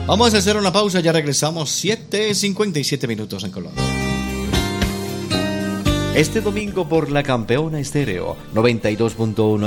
Vamos a hacer una pausa, ya regresamos. 7:57 minutos en Colombia. Este domingo por la Campeona Estéreo 92.1